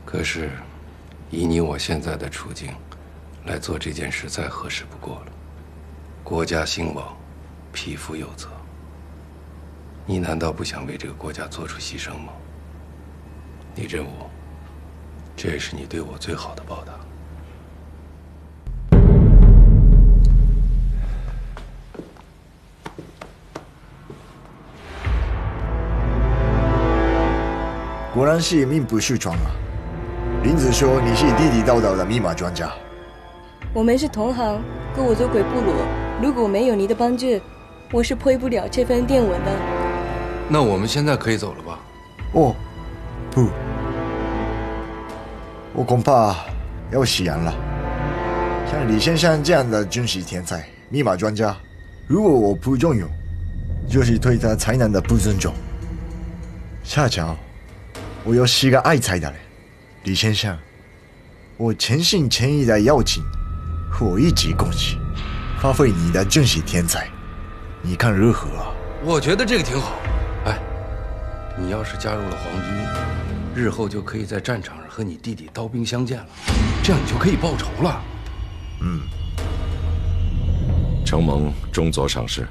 可是，以你我现在的处境，来做这件事再合适不过了。国家兴亡，匹夫有责。你难道不想为这个国家做出牺牲吗？你认我，这也是你对我最好的报答。 果然是命不虚传啊！林子说你是地地道道的密码专家。 我们是同行，跟我做鬼部落。如果没有你的帮助，我是破不了这份电文的。 那我们现在可以走了吧？ 哦，不，我恐怕要食言了。像李先生这样的军事天才、密码专家，如果我不重用，就是对他才能的不尊重。恰巧，我又是个爱才的人，李先生，我全心全意的邀请和一起共事，发挥你的军事天才，你看如何啊？ 我觉得这个挺好。哎，你要是加入了皇军，日后就可以在战场上和你弟弟刀兵相见了，这样你就可以报仇了。 承蒙中佐赏识，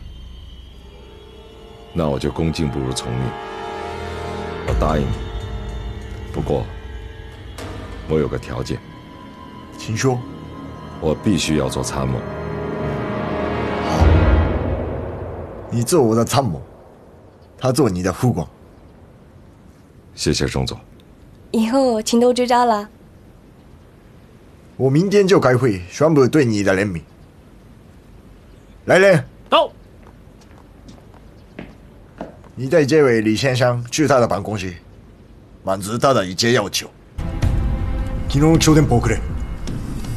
那我就恭敬不如从命。我答应你，不过我有个条件。 请说。 我必须要做参谋。 好，你做我的参谋，他做你的副官。 谢谢中佐。 以后情都知道了。 我明天就开会宣布对你的任命。来人， 到。 你带这位李先生去他的办公室，满足他的一切要求。昨日朝電報くれ。